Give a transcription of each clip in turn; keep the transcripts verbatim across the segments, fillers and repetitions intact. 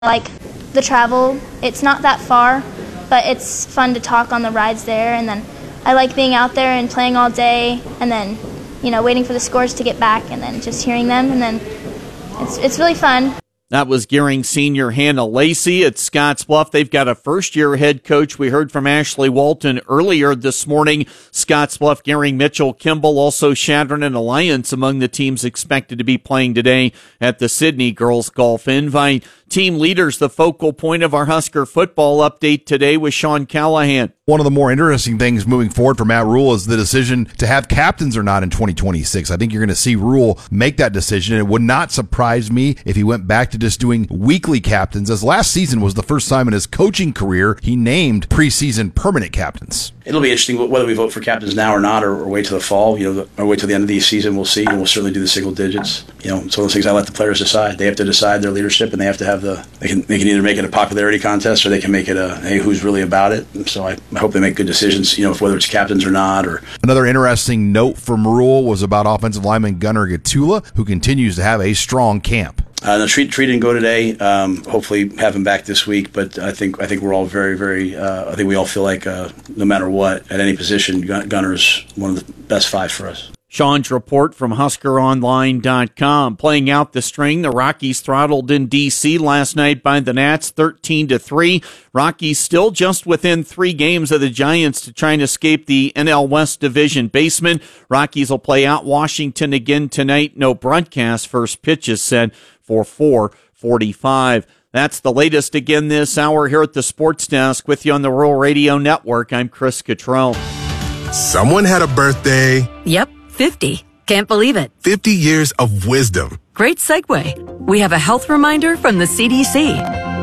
like the travel. It's not that far, but it's fun to talk on the rides there. And then I like being out there and playing all day, and then, you know, waiting for the scores to get back, and then just hearing them, and then it's it's really fun. That was Gering senior Hannah Lacey at Scottsbluff. They've got a first-year head coach. We heard from Ashley Walton earlier this morning. Scottsbluff, Gering, Mitchell, Kimball, also Chadron and Alliance among the teams expected to be playing today at the Sydney Girls Golf Invite. Team leaders, the focal point of our Husker football update today with Sean Callahan. One of the more interesting things moving forward for Matt Rule is the decision to have captains or not in twenty twenty-six. I think you're going to see Rule make that decision. It would not surprise me if he went back to just doing weekly captains, as last season was the first time in his coaching career he named preseason permanent captains. It'll be interesting whether we vote for captains now or not, or, or wait till the fall, you know, or wait till the end of the season. We'll see, and we'll certainly do the single digits. You know, it's one of those things I let the players decide. They have to decide their leadership, and they have to have the. They can they can either make it a popularity contest, or they can make it a hey, who's really about it. And so I, I hope they make good decisions. You know, whether it's captains or not. Or another interesting note from Rule was about offensive lineman Gunnar Gatula, who continues to have a strong camp. Uh, the treat, treat didn't go today. Um, hopefully have him back this week. But I think I think we're all very, very. Uh, I think we all feel like uh, no matter what, at any position, Gunner's one of the best five for us. Sean's report from Husker Online dot com. Playing out the string, the Rockies throttled in D C last night by the Nats thirteen to three. Rockies still just within three games of the Giants to try and escape the N L West Division basement. Rockies will play out Washington again tonight. No broadcast. First pitch is set for four forty-five. That's the latest again this hour here at the Sports Desk. With you on the Rural Radio Network, I'm Chris Cottrell. Someone had a birthday. Yep, fifty. Can't believe it. fifty years of wisdom. Great segue. We have a health reminder from the C D C.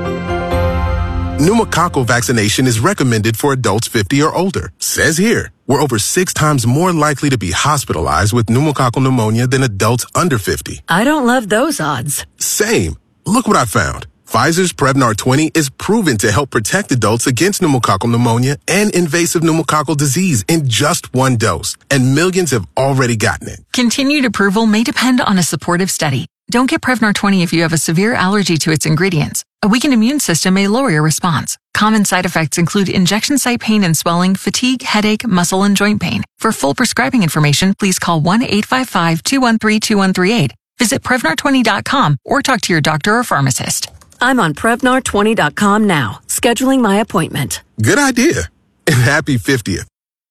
Pneumococcal vaccination is recommended for adults fifty or older. Says here, we're over six times more likely to be hospitalized with pneumococcal pneumonia than adults under fifty. I don't love those odds. Same. Look what I found. Pfizer's Prevnar twenty is proven to help protect adults against pneumococcal pneumonia and invasive pneumococcal disease in just one dose, and millions have already gotten it. Continued approval may depend on a supportive study. Don't get Prevnar twenty if you have a severe allergy to its ingredients. A weakened immune system may lower your response. Common side effects include injection site pain and swelling, fatigue, headache, muscle, and joint pain. For full prescribing information, please call one eight five five, two one three, two one three eight. Visit Prevnar twenty dot com or talk to your doctor or pharmacist. I'm on Prevnar twenty dot com now, scheduling my appointment. Good idea. And happy fiftieth.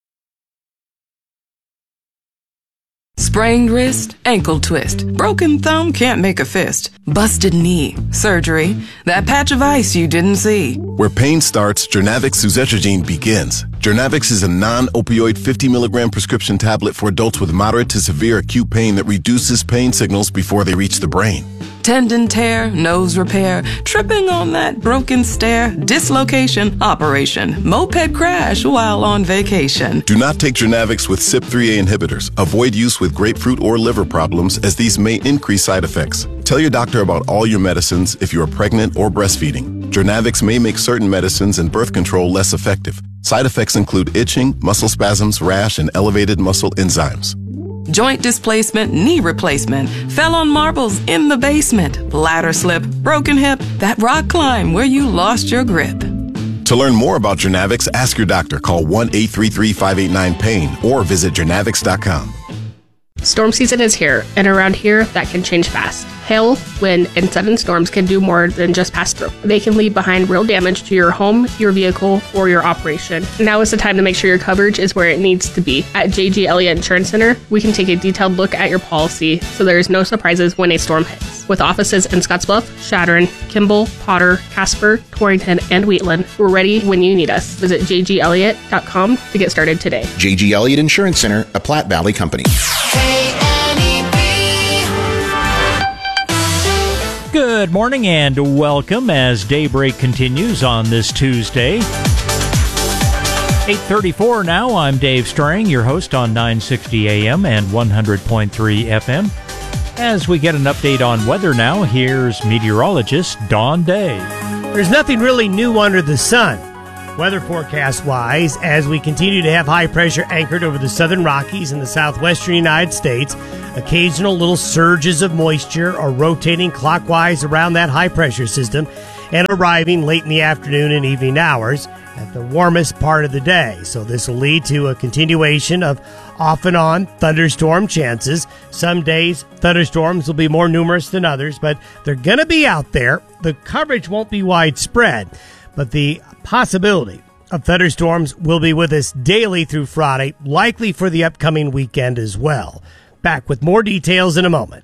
Sprained wrist, ankle twist, broken thumb, can't make a fist, busted knee, surgery, that patch of ice you didn't see. Where pain starts, Jernavix suzetrigine begins. Jernavix is a non-opioid fifty milligram prescription tablet for adults with moderate to severe acute pain that reduces pain signals before they reach the brain. Tendon tear, nose repair, tripping on that broken stair, dislocation, operation, moped crash while on vacation. Do not take Jernavix with C Y P three A inhibitors. Avoid use with grapefruit or liver problems, as these may increase side effects. Tell your doctor about all your medicines if you are pregnant or breastfeeding. Jernavix may make certain medicines and birth control less effective. Side effects include itching, muscle spasms, rash, and elevated muscle enzymes. Joint displacement, knee replacement, fell on marbles in the basement, ladder slip, broken hip, that rock climb where you lost your grip. To learn more about Jernavix, ask your doctor. Call one eight three three, five eight nine, pain or visit jernavix dot com. Storm season is here, and around here, that can change fast. Hail, wind, and sudden storms can do more than just pass through. They can leave behind real damage to your home, your vehicle, or your operation. Now is the time to make sure your coverage is where it needs to be. At J G Elliott Insurance Center, we can take a detailed look at your policy so there is no surprises when a storm hits. With offices in Scottsbluff, Chadron, Kimball, Potter, Casper, Torrington, and Wheatland, we're ready when you need us. Visit j g elliott dot com to get started today. J G Elliott Insurance Center, a Platte Valley company. Good morning and welcome as Daybreak continues on this Tuesday. eight thirty-four now. I'm Dave Strang, your host on nine sixty A M and one hundred point three F M. As we get an update on weather now, here's meteorologist Don Day. There's nothing really new under the sun, weather forecast-wise, as we continue to have high pressure anchored over the southern Rockies and the southwestern United States. Occasional little surges of moisture are rotating clockwise around that high pressure system. and arriving late in the afternoon and evening hours at the warmest part of the day. So this will lead to a continuation of off and on thunderstorm chances. Some days thunderstorms will be more numerous than others, but they're going to be out there. The coverage won't be widespread, but the possibility of thunderstorms will be with us daily through Friday, likely for the upcoming weekend as well. Back with more details in a moment.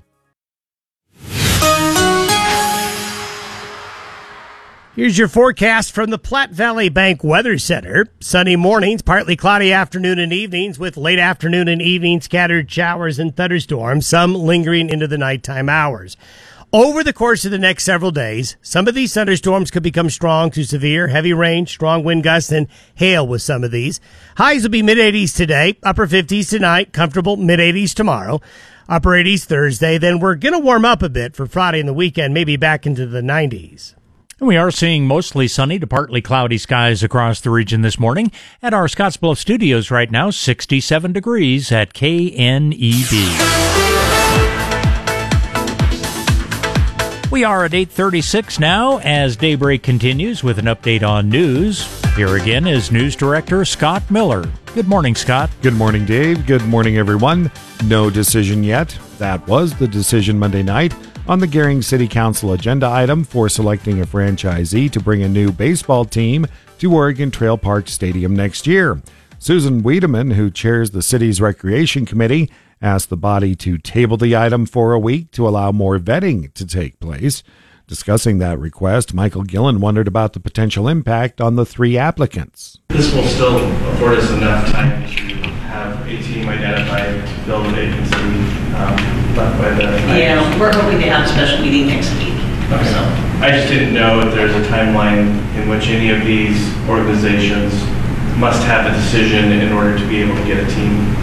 Here's your forecast from the Platte Valley Bank Weather Center. Sunny mornings, partly cloudy afternoon and evenings with late afternoon and evening scattered showers and thunderstorms, some lingering into the nighttime hours. Over the course of the next several days, some of these thunderstorms could become strong to severe, heavy rain, strong wind gusts, and hail with some of these. Highs will be mid-eighties today, upper fifties tonight, comfortable mid-eighties tomorrow, upper eighties Thursday. Then we're going to warm up a bit for Friday and the weekend, maybe back into the nineties. And we are seeing mostly sunny to partly cloudy skies across the region this morning. At our Scottsbluff studios right now, sixty-seven degrees at K N E B. We are at eight thirty-six now as Daybreak continues with an update on news. Here again is News Director Scott Miller. Good morning, Scott. Good morning, Dave. Good morning, everyone. No decision yet. That was the decision Monday night on the Gering City Council agenda item for selecting a franchisee to bring a new baseball team to Oregon Trail Park Stadium next year. Susan Wiedemann, who chairs the city's recreation committee, asked the body to table the item for a week to allow more vetting to take place. Discussing that request, Michael Gillen wondered about the potential impact on the three applicants. This will still afford us enough time to have a team identified to fill the vacancy um, left by the... Yeah, we're hoping to have a special meeting next week. Okay. So. I just didn't know if there's a timeline in which any of these organizations must have a decision in order to be able to get a team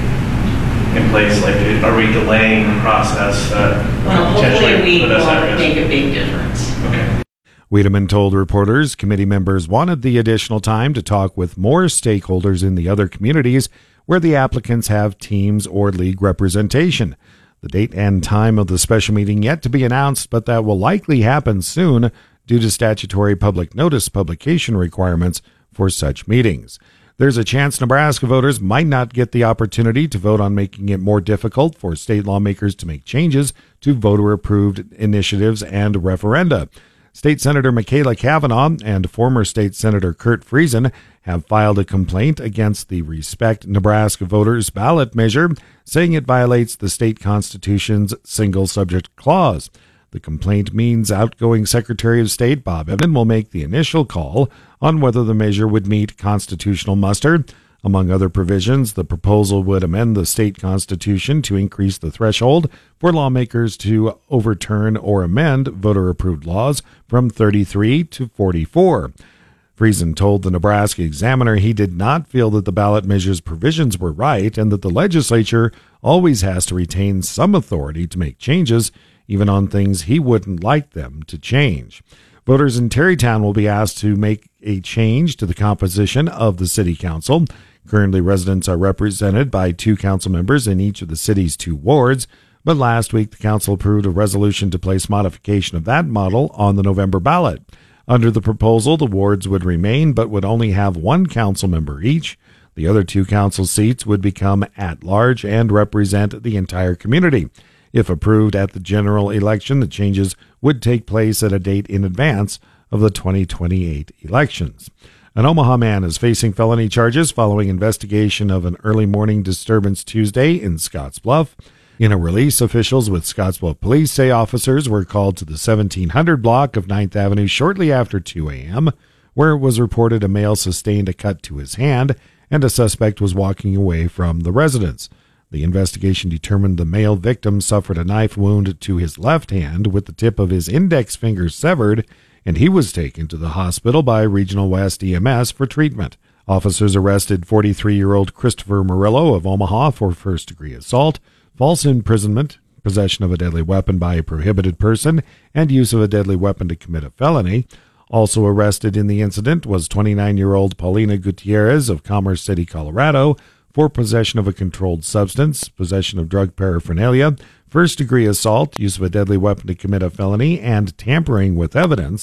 in place. Like, are we delaying the process that well, potentially hopefully we put us at will risk? make a big difference. Okay. Wiedemann told reporters committee members wanted the additional time to talk with more stakeholders in the other communities where the applicants have teams or league representation. The date and time of the special meeting yet to be announced, but that will likely happen soon due to statutory public notice publication requirements for such meetings. There's a chance Nebraska voters might not get the opportunity to vote on making it more difficult for state lawmakers to make changes to voter-approved initiatives and referenda. State Senator Michaela Cavanaugh and former State Senator Kurt Friesen have filed a complaint against the Respect Nebraska Voters ballot measure, saying it violates the state constitution's single subject clause. The complaint means outgoing Secretary of State Bob Evans will make the initial call on whether the measure would meet constitutional muster. Among other provisions, the proposal would amend the state constitution to increase the threshold for lawmakers to overturn or amend voter-approved laws from thirty-three to forty-four. Friesen told the Nebraska Examiner he did not feel that the ballot measure's provisions were right and that the legislature always has to retain some authority to make changes, even on things he wouldn't like them to change. Voters in Terrytown will be asked to make a change to the composition of the city council. Currently, residents are represented by two council members in each of the city's two wards, but last week the council approved a resolution to place modification of that model on the November ballot. Under the proposal, the wards would remain but would only have one council member each. The other two council seats would become at-large and represent the entire community. If approved at the general election, the changes would take place at a date in advance of the twenty twenty-eight elections. An Omaha man is facing felony charges following investigation of an early morning disturbance Tuesday in Scottsbluff. In a release, officials with Scottsbluff Police say officers were called to the seventeen hundred block of ninth Avenue shortly after two a.m., where it was reported a male sustained a cut to his hand and a suspect was walking away from the residence. The investigation determined the male victim suffered a knife wound to his left hand with the tip of his index finger severed, and he was taken to the hospital by Regional West E M S for treatment. Officers arrested forty-three-year-old Christopher Murillo of Omaha for first-degree assault, false imprisonment, possession of a deadly weapon by a prohibited person, and use of a deadly weapon to commit a felony. Also arrested in the incident was twenty-nine-year-old Paulina Gutierrez of Commerce City, Colorado, for possession of a controlled substance, possession of drug paraphernalia, first-degree assault, use of a deadly weapon to commit a felony, and tampering with evidence.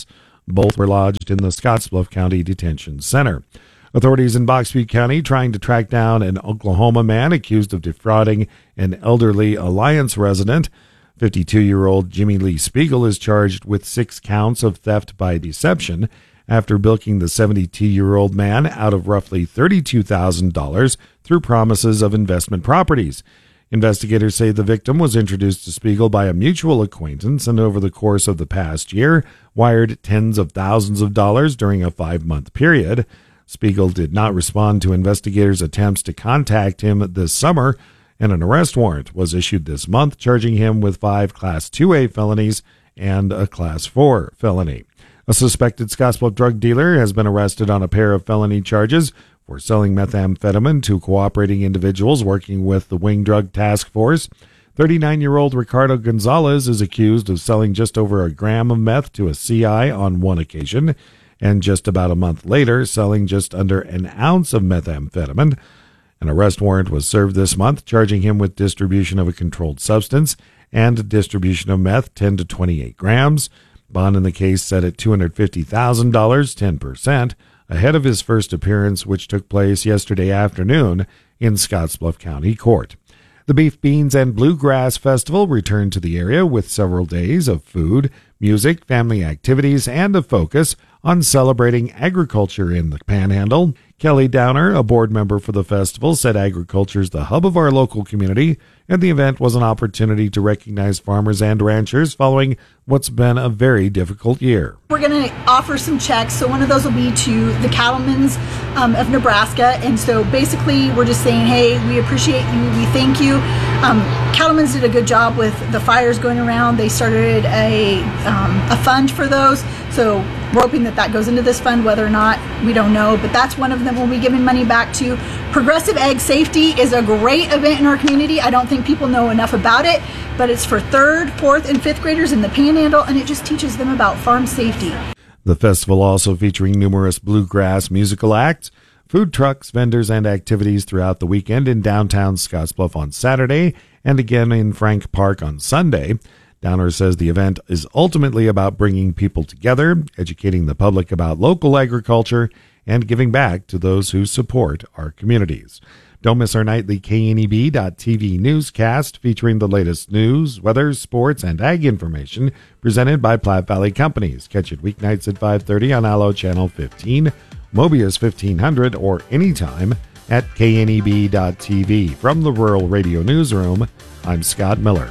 Both were lodged in the Scottsbluff County Detention Center. Authorities in Box Butte County trying to track down an Oklahoma man accused of defrauding an elderly Alliance resident. fifty-two-year-old Jimmy Lee Spiegel is charged with six counts of theft by deception after bilking the seventy-two-year-old man out of roughly thirty-two thousand dollars through promises of investment properties. Investigators say the victim was introduced to Spiegel by a mutual acquaintance and over the course of the past year wired tens of thousands of dollars during a five-month period. Spiegel did not respond to investigators' attempts to contact him this summer, and an arrest warrant was issued this month charging him with five Class two A felonies and a Class four felony. A suspected Scottsbluff drug dealer has been arrested on a pair of felony charges for selling methamphetamine to cooperating individuals working with the Wing Drug Task Force. thirty-nine-year-old Ricardo Gonzalez is accused of selling just over a gram of meth to a C I on one occasion, and just about a month later, selling just under an ounce of methamphetamine. An arrest warrant was served this month, charging him with distribution of a controlled substance and distribution of meth ten to twenty-eight grams. Bond in the case set at two hundred fifty thousand dollars, ten percent, ahead of his first appearance, which took place yesterday afternoon in Scottsbluff County Court. The Beef, Beans, and Bluegrass Festival returned to the area with several days of food, music, family activities, and a focus on celebrating agriculture in the Panhandle. Kelly Downer, a board member for the festival, said agriculture is the hub of our local community, and the event was an opportunity to recognize farmers and ranchers following what's been a very difficult year. We're going to offer some checks. So one of those will be to the cattlemen's um, of Nebraska. And so basically we're just saying, hey, we appreciate you. We thank you. Um, Cattlemen's did a good job with the fires going around. They started a, um, a fund for those. So we're hoping that that goes into this fund, whether or not, we don't know. But that's one of them we'll be giving money back to. Progressive Ag Safety is a great event in our community. I don't think people know enough about it, but it's for third, fourth, and fifth graders in the Panhandle, and it just teaches them about farm safety. The festival also featuring numerous bluegrass musical acts, food trucks, vendors, and activities throughout the weekend in downtown Scottsbluff on Saturday and again in Frank Park on Sunday. Downer says the event is ultimately about bringing people together, educating the public about local agriculture, and giving back to those who support our communities. Don't miss our nightly K N E B dot T V newscast featuring the latest news, weather, sports, and ag information presented by Platte Valley Companies. Catch it weeknights at five thirty on Allo Channel fifteen, Mobius fifteen hundred, or anytime at K N E B dot T V. From the Rural Radio Newsroom, I'm Scott Miller.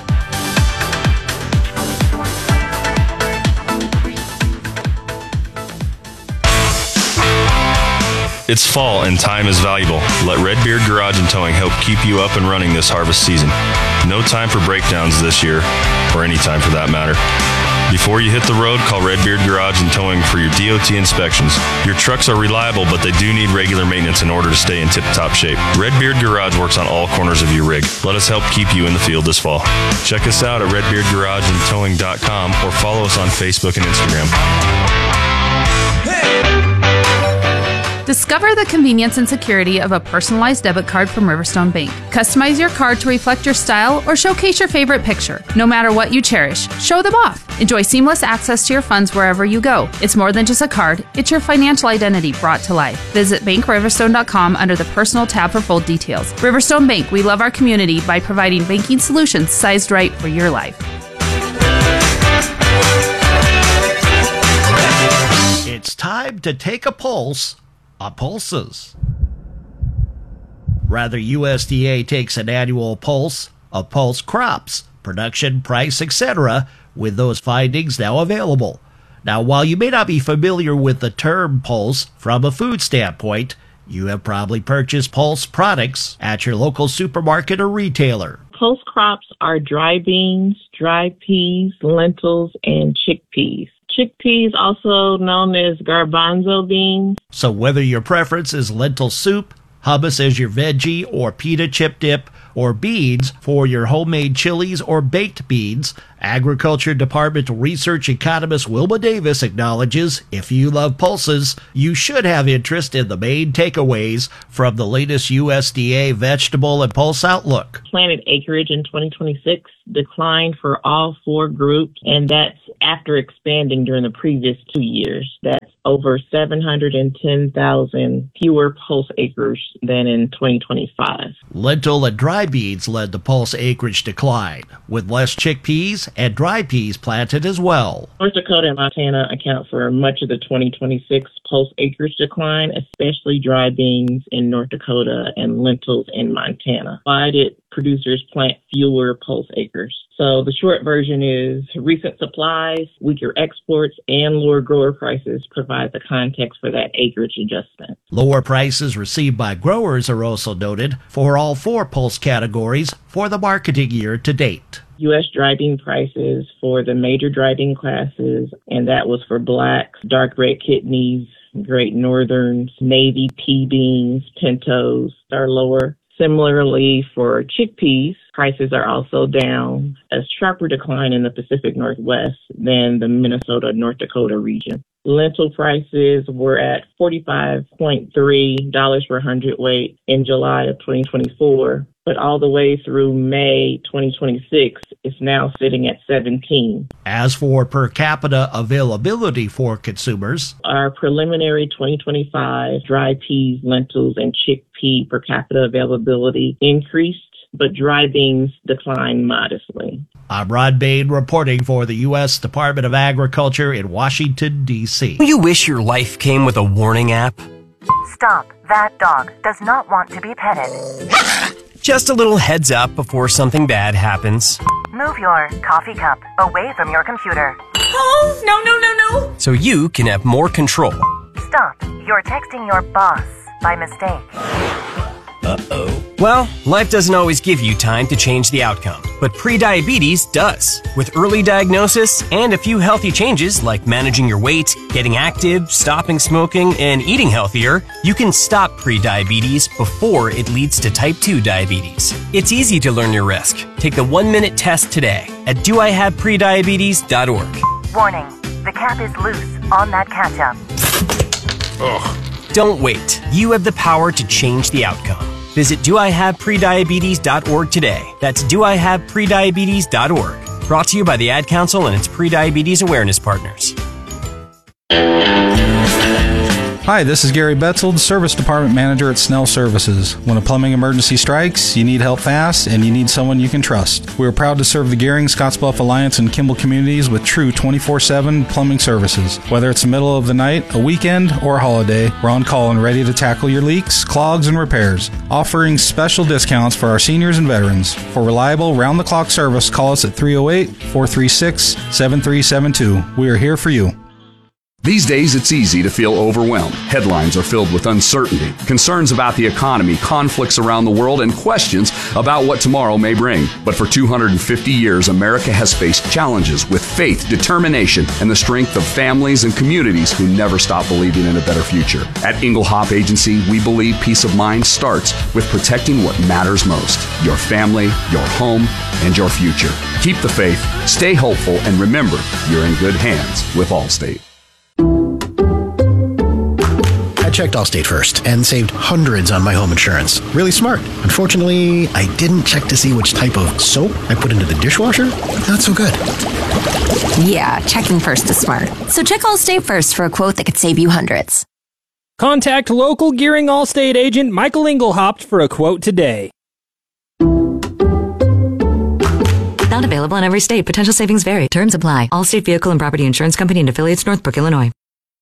It's fall and time is valuable. Let Redbeard Garage and Towing help keep you up and running this harvest season. No time for breakdowns this year, or any time for that matter. Before you hit the road, call Redbeard Garage and Towing for your D O T inspections. Your trucks are reliable, but they do need regular maintenance in order to stay in tip-top shape. Redbeard Garage works on all corners of your rig. Let us help keep you in the field this fall. Check us out at redbeard garage and towing dot com or follow us on Facebook and Instagram. Discover the convenience and security of a personalized debit card from Riverstone Bank. Customize your card to reflect your style or showcase your favorite picture. No matter what you cherish, show them off. Enjoy seamless access to your funds wherever you go. It's more than just a card, it's your financial identity brought to life. Visit bank riverstone dot com under the Personal tab for full details. Riverstone Bank, we love our community by providing banking solutions sized right for your life. It's time to take a pulse on pulses. Rather, U S D A takes an annual pulse of pulse crops, production, price, et cetera, with those findings now available. Now, while you may not be familiar with the term pulse from a food standpoint, you have probably purchased pulse products at your local supermarket or retailer. Pulse crops are dry beans, dry peas, lentils, and chickpeas. Chickpeas, also known as garbanzo beans. So whether your preference is lentil soup, hummus as your veggie or pita chip dip, or beans for your homemade chilies or baked beans. Agriculture Department Research Economist Wilma Davis acknowledges if you love pulses, you should have interest in the main takeaways from the latest U S D A Vegetable and Pulse Outlook. Planted acreage in twenty twenty-six declined for all four groups, and that's after expanding during the previous two years. That's over seven hundred ten thousand fewer pulse acres than in twenty twenty-five. Lentil and dry beans led the pulse acreage decline, with less chickpeas and dry peas planted as well. North Dakota and Montana account for much of the twenty twenty-six pulse acreage decline, especially dry beans in North Dakota and lentils in Montana. Why did producers plant fewer pulse acres? So the short version is recent supplies, weaker exports, and lower grower prices provide the context for that acreage adjustment. Lower prices received by growers are also noted for all four pulse categories for the marketing year to date. U S dry bean prices for the major dry bean classes, and that was for blacks, dark red kidneys, Great Northerns, Navy pea beans, pintos are lower. Similarly, for chickpeas, prices are also down, a sharper decline in the Pacific Northwest than the Minnesota, North Dakota region. Lentil prices were at forty-five point three dollars per hundredweight in July of twenty twenty-four, but all the way through May twenty twenty-six, it's now sitting at seventeen. As for per capita availability for consumers, our preliminary twenty twenty-five dry peas, lentils, and chickpea per capita availability increased, but dry beans declined modestly. I'm Rod Bain reporting for the U S Department of Agriculture in Washington, D C You wish your life came with a warning app? Stop. That dog does not want to be petted. Just a little heads up before something bad happens. Move your coffee cup away from your computer. Oh, no, no, no, no. So you can have more control. Stop. You're texting your boss by mistake. Uh-oh. Well, life doesn't always give you time to change the outcome, but prediabetes does. With early diagnosis and a few healthy changes like managing your weight, getting active, stopping smoking, and eating healthier, you can stop prediabetes before it leads to type two diabetes. It's easy to learn your risk. Take the one-minute test today at do I have prediabetes dot org. Warning, the cap is loose on that ketchup. Ugh. Don't wait. You have the power to change the outcome. Visit do I have prediabetes dot org today. That's do I have prediabetes dot org. Brought to you by the Ad Council and its prediabetes awareness partners. Hi, this is Gary Betzel, the Service Department Manager at Snell Services. When a plumbing emergency strikes, you need help fast, and you need someone you can trust. We are proud to serve the Gehring, Scottsbluff Alliance, and Kimball communities with true twenty-four seven plumbing services. Whether it's the middle of the night, a weekend, or a holiday, we're on call and ready to tackle your leaks, clogs, and repairs. Offering special discounts for our seniors and veterans. For reliable, round-the-clock service, call us at three oh eight, four three six, seven three seven two. We are here for you. These days, it's easy to feel overwhelmed. Headlines are filled with uncertainty, concerns about the economy, conflicts around the world, and questions about what tomorrow may bring. But for two hundred fifty years, America has faced challenges with faith, determination, and the strength of families and communities who never stop believing in a better future. At Inglehop Agency, we believe peace of mind starts with protecting what matters most: your family, your home, and your future. Keep the faith, stay hopeful, and remember, you're in good hands with Allstate. I checked Allstate first and saved hundreds on my home insurance. Really smart. Unfortunately, I didn't check to see which type of soap I put into the dishwasher. Not so good. Yeah, checking first is smart. So check Allstate first for a quote that could save you hundreds. Contact local Gehring Allstate agent Michael Inglehop for a quote today. Not available in every state. Potential savings vary. Terms apply. Allstate Vehicle and Property Insurance Company and affiliates, Northbrook, Illinois.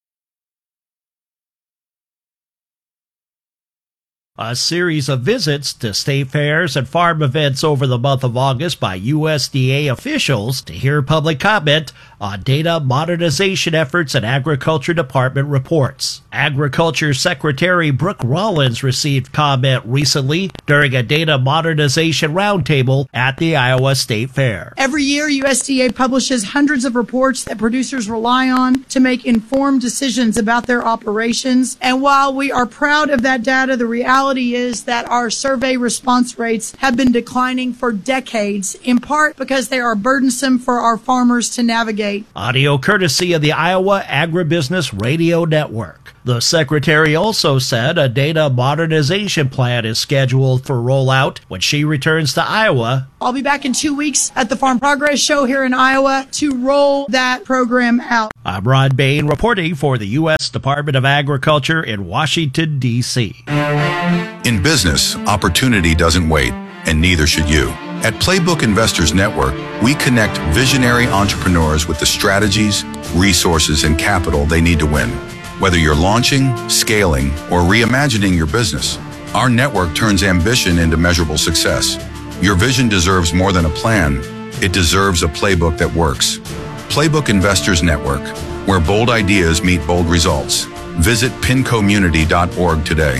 A series of visits to state fairs and farm events over the month of August by U S D A officials to hear public comment on data modernization efforts and Agriculture Department reports. Agriculture Secretary Brooke Rollins received comment recently during a data modernization roundtable at the Iowa State Fair. Every year, U S D A publishes hundreds of reports that producers rely on to make informed decisions about their operations. And while we are proud of that data, the reality reality is that our survey response rates have been declining for decades, in part because they are burdensome for our farmers to navigate. Audio courtesy of the Iowa Agribusiness Radio Network. The secretary also said a data modernization plan is scheduled for rollout when she returns to Iowa. I'll be back in two weeks at the Farm Progress Show here in Iowa to roll that program out. I'm Ron Bain reporting for the U S Department of Agriculture in Washington, D C In business, opportunity doesn't wait, and neither should you. At Playbook Investors Network, we connect visionary entrepreneurs with the strategies, resources, and capital they need to win. Whether you're launching, scaling, or reimagining your business, our network turns ambition into measurable success. Your vision deserves more than a plan. It deserves a playbook that works. Playbook Investors Network, where bold ideas meet bold results. Visit pincommunity dot org today.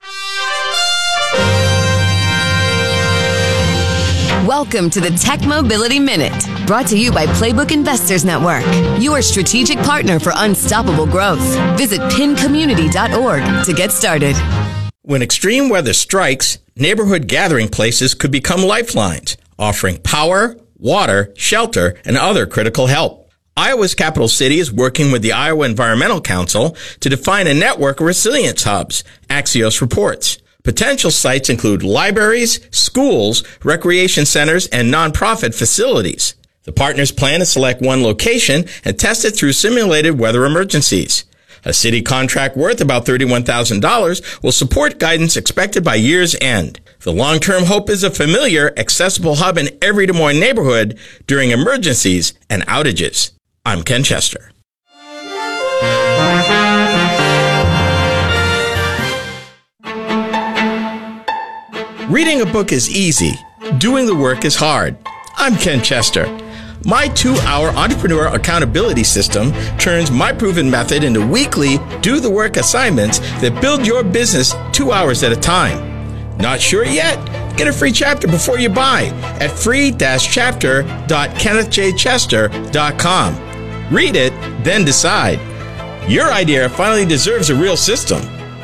Welcome to the Tech Mobility Minute, brought to you by Playbook Investors Network, your strategic partner for unstoppable growth. Visit pin community dot org to get started. When extreme weather strikes, neighborhood gathering places could become lifelines, offering power, water, shelter, and other critical help. Iowa's capital city is working with the Iowa Environmental Council to define a network of resilience hubs, Axios reports. Potential sites include libraries, schools, recreation centers, and nonprofit facilities. The partners plan to select one location and test it through simulated weather emergencies. A city contract worth about thirty-one thousand dollars will support guidance expected by year's end. The long-term hope is a familiar, accessible hub in every Des Moines neighborhood during emergencies and outages. I'm Ken Chester. Reading a book is easy. Doing the work is hard. I'm Ken Chester. My two-hour entrepreneur accountability system turns my proven method into weekly do-the-work assignments that build your business two hours at a time. Not sure yet? Get a free chapter before you buy at free dash chapter dot kenneth j chester dot com. Read it, then decide. Your idea finally deserves a real system.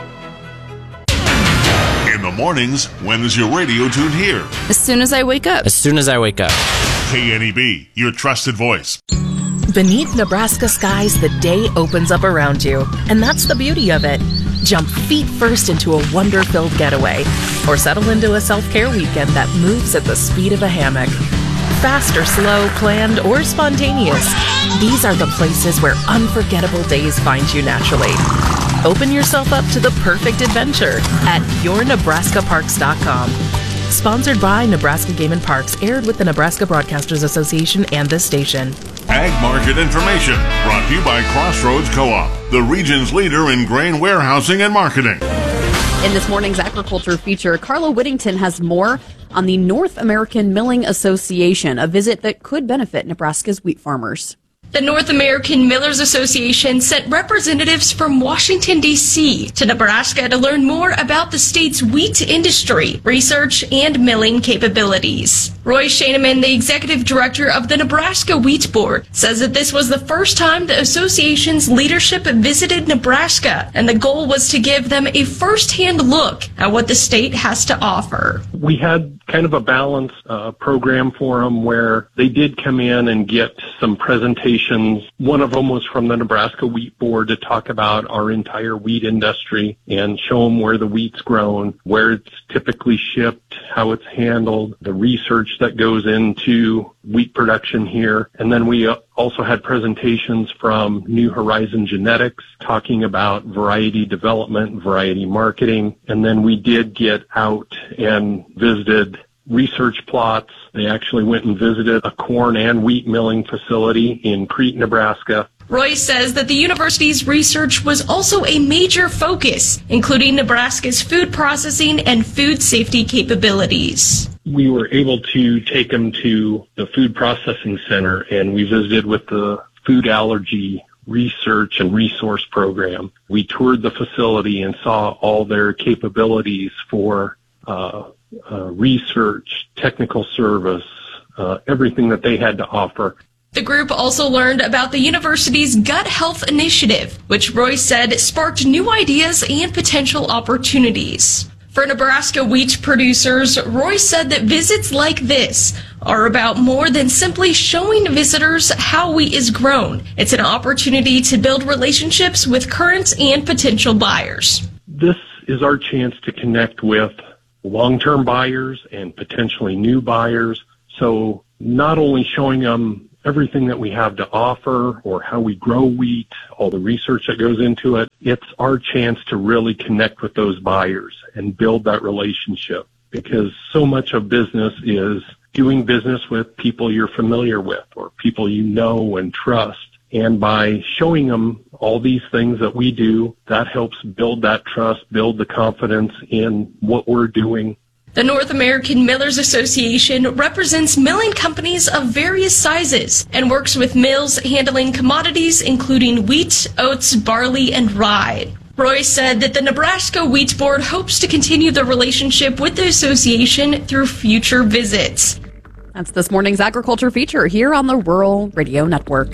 In the mornings, when is your radio tuned here? As soon as I wake up. As soon as I wake up. K N E B, your trusted voice. Beneath Nebraska skies, the day opens up around you. And that's the beauty of it. Jump feet first into a wonder-filled getaway. Or settle into a self-care weekend that moves at the speed of a hammock. Fast or slow, planned or spontaneous, these are the places where unforgettable days find you naturally. Open yourself up to the perfect adventure at your nebraska parks dot com. Sponsored by Nebraska Game and Parks, aired with the Nebraska Broadcasters Association and this station. Ag market information brought to you by Crossroads Co-op, the region's leader in grain warehousing and marketing. In this morning's agriculture feature, Carla Whittington has more on the North American Milling Association, a visit that could benefit Nebraska's wheat farmers. The North American Millers Association sent representatives from Washington, D C to Nebraska to learn more about the state's wheat industry, research, and milling capabilities. Roy Shaneman, the executive director of the Nebraska Wheat Board, says that this was the first time the association's leadership visited Nebraska, and the goal was to give them a first-hand look at what the state has to offer. We had kind of a balanced uh, program for them where they did come in and get some presentations. One of them was from the Nebraska Wheat Board to talk about our entire wheat industry and show them where the wheat's grown, where it's typically shipped, how it's handled, the research that goes into wheat production here. And then we also had presentations from New Horizon Genetics talking about variety development, variety marketing. And then we did get out and visited research plots. They actually went and visited a corn and wheat milling facility in Crete, Nebraska. Roy says that the university's research was also a major focus, including Nebraska's food processing and food safety capabilities. We were able to take them to the food processing center, and we visited with the food allergy research and resource program. We toured the facility and saw all their capabilities for uh, uh, research, technical service, uh, everything that they had to offer. The group also learned about the university's Gut Health Initiative, which Roy said sparked new ideas and potential opportunities. For Nebraska wheat producers, Roy said that visits like this are about more than simply showing visitors how wheat is grown. It's an opportunity to build relationships with current and potential buyers. This is our chance to connect with long-term buyers and potentially new buyers. So not only showing them everything that we have to offer or how we grow wheat, all the research that goes into it, it's our chance to really connect with those buyers and build that relationship, because so much of business is doing business with people you're familiar with or people you know and trust. And by showing them all these things that we do, that helps build that trust, build the confidence in what we're doing. The North American Millers Association represents milling companies of various sizes and works with mills handling commodities including wheat, oats, barley, and rye. Roy said that the Nebraska Wheat Board hopes to continue the relationship with the association through future visits. That's this morning's agriculture feature here on the Rural Radio Network.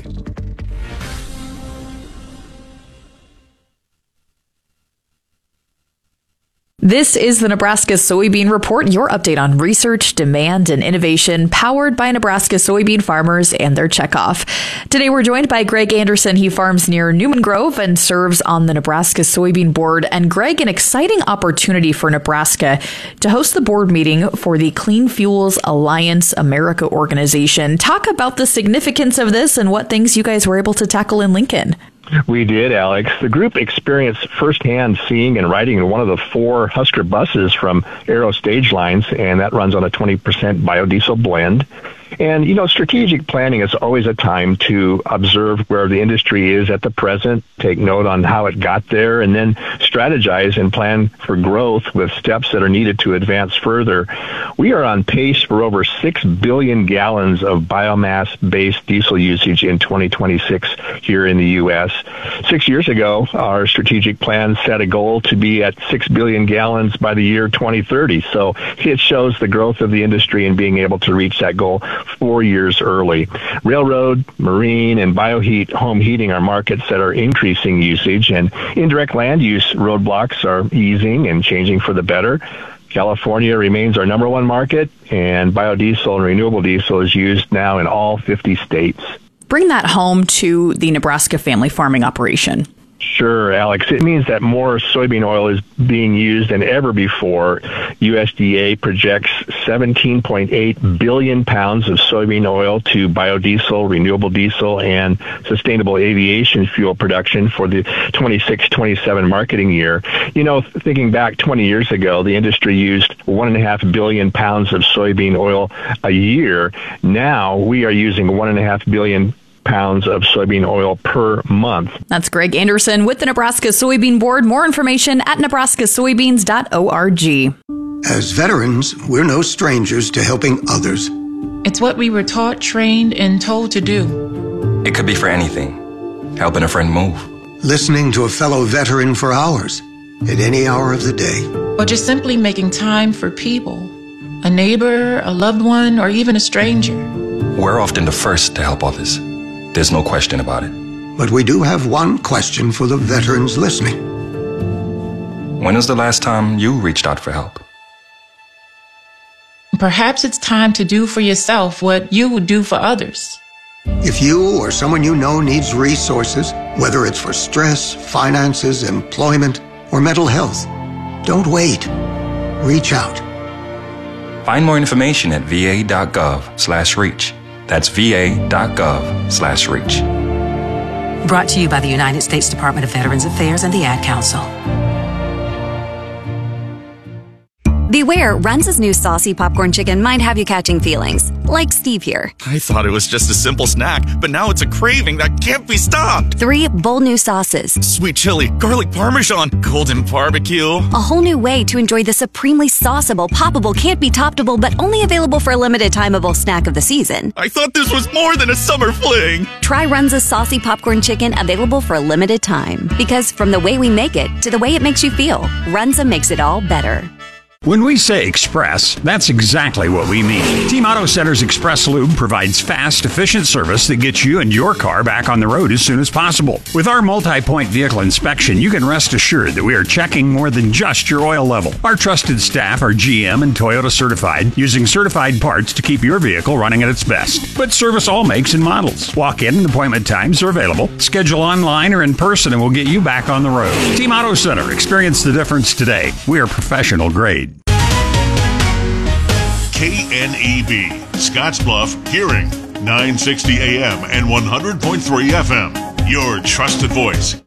This is the Nebraska Soybean Report, your update on research, demand, and innovation powered by Nebraska soybean farmers and their checkoff. Today we're joined by Greg Anderson. He farms near Newman Grove and serves on the Nebraska Soybean Board. And Greg, an exciting opportunity for Nebraska to host the board meeting for the Clean Fuels Alliance America organization. Talk about the significance of this and what things you guys were able to tackle in Lincoln. We did, Alex. The group experienced firsthand seeing and riding in one of the four Husker buses from Aero Stage Lines, and that runs on a twenty percent biodiesel blend. And, you know, strategic planning is always a time to observe where the industry is at the present, take note on how it got there, and then strategize and plan for growth with steps that are needed to advance further. We are on pace for over six billion gallons of biomass-based diesel usage in twenty twenty-six here in the U S. Six years ago, our strategic plan set a goal to be at six billion gallons by the year twenty thirty. So it shows the growth of the industry and being able to reach that goal four years early. Railroad, marine, and bioheat home heating are markets that are increasing usage, and indirect land use roadblocks are easing and changing for the better. California remains our number one market, and biodiesel and renewable diesel is used now in all fifty states. Bring that home to the Nebraska family farming operation. Sure, Alex. It means that more soybean oil is being used than ever before. U S D A projects seventeen point eight billion pounds of soybean oil to biodiesel, renewable diesel, and sustainable aviation fuel production for the twenty-six twenty-seven marketing year. You know, thinking back twenty years ago, the industry used one and a half billion pounds of soybean oil a year. Now we are using one and a half billion pounds of soybean oil per month. That's Greg Anderson with the Nebraska Soybean Board. More information at nebraska soybeans dot org. As veterans, we're no strangers to helping others. It's what we were taught, trained, and told to do. It could be for anything. Helping a friend move. Listening to a fellow veteran for hours, at any hour of the day. Or just simply making time for people. A neighbor, a loved one, or even a stranger. We're often the first to help others. There's no question about it. But we do have one question for the veterans listening. When was the last time you reached out for help? Perhaps it's time to do for yourself what you would do for others. If you or someone you know needs resources, whether it's for stress, finances, employment, or mental health, don't wait. Reach out. Find more information at va.gov slash reach. That's va.gov slash reach. Brought to you by the United States Department of Veterans Affairs and the Ad Council. Beware, Runza's new saucy popcorn chicken might have you catching feelings. Like Steve here. I thought it was just a simple snack, but now it's a craving that can't be stopped. Three bold new sauces. Sweet chili, garlic parmesan, golden barbecue. A whole new way to enjoy the supremely sauceable, poppable, can't be toppable, but only available for a limited timeable snack of the season. I thought this was more than a summer fling. Try Runza's saucy popcorn chicken, available for a limited time. Because from the way we make it to the way it makes you feel, Runza makes it all better. When we say express, that's exactly what we mean. Team Auto Center's Express Lube provides fast, efficient service that gets you and your car back on the road as soon as possible. With our multi-point vehicle inspection, you can rest assured that we are checking more than just your oil level. Our trusted staff are G M and Toyota certified, using certified parts to keep your vehicle running at its best. But service all makes and models. Walk in and appointment times are available. Schedule online or in person and we'll get you back on the road. Team Auto Center. Experience the difference today. We are professional grade. K N E B, Scottsbluff, Hearing, nine sixty A M and one hundred point three F M. Your trusted voice